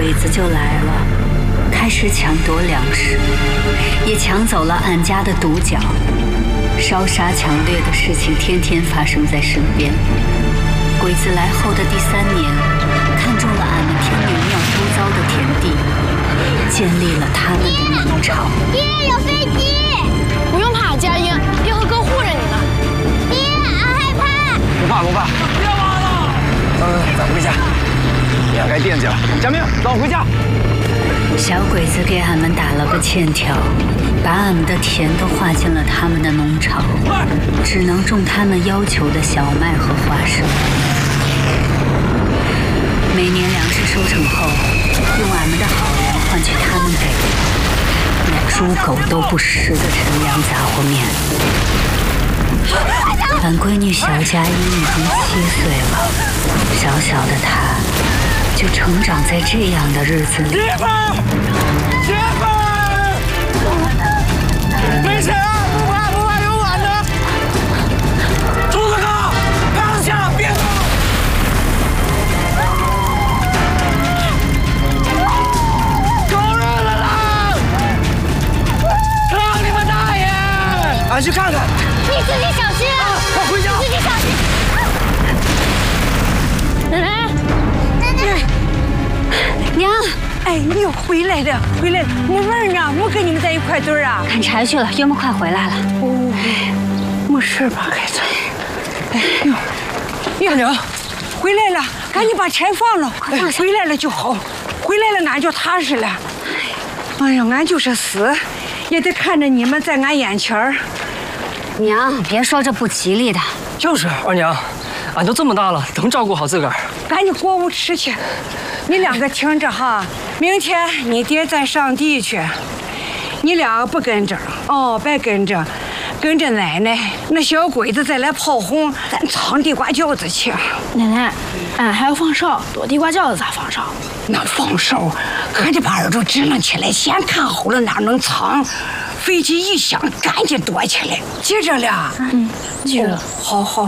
鬼子就来了，开始抢夺粮食，也抢走了俺家的独角。烧杀抢掠的事情天天发生在身边。鬼子来后的第3年，看中了俺们天灵庙周遭的田地，建立了他们的农场。 爹，有飞机！ 不用怕，佳音，爹和哥护着你呢。 爹，俺害怕。 不怕不怕，别挖了。咱回家，也该惦记了。佳明，咱回家。 小鬼子给俺们打了个欠条，把俺们的田都划进了他们的农场，只能种他们要求的小麦和花生。每年粮食收成后，用俺们的好粮换取他们给的连猪狗都不食的陈粮杂货面。俺闺女小佳音已经7岁了，小小的她就成长在这样的日子里。 媳妇儿，媳妇儿，没事啊，不怕不怕，有俺的。兔子哥，刚下，别动。狗日的了！操你们大爷！俺去看看。 你自己小心啊！ 快回家！ 自己小心！ 奶奶， 奶奶， 娘， 哎，你又回来了，回来了！没门呢，没跟你们在一块堆啊。 砍柴去了，岳母快回来了。 哦，没事吧，孩子？哎呦，大娘，回来了，赶紧把柴放了。哎，回来了就好，回来了俺就踏实了。哎呀，俺就是死，也得看着你们在俺眼前儿。 娘，别说这不吉利的。 就是二娘，俺都这么大了，能照顾好自个儿。 赶紧过屋吃去。你2个听着哈，明天你爹再上地去，你俩不跟着哦，别跟着，跟着奶奶。那小鬼子再来炮轰，咱藏地瓜窖子去。 奶奶，俺还要放哨，躲地瓜窖子咋放哨？ 那放哨还得把耳朵支棱起来，先看好了哪能藏。飞机一响，赶紧躲起来。接着了， 记着。 好好。